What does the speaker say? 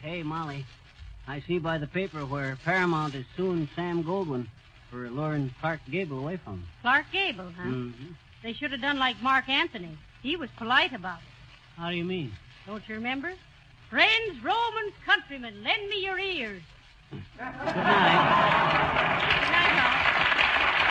Hey, Molly, I see by the paper where Paramount is suing Sam Goldwyn for luring Clark Gable away from him. Clark Gable, huh? Mm-hmm. They should have done like Mark Anthony. He was polite about it. How do you mean? Don't you remember? Friends, Romans, countrymen, lend me your ears. Good night.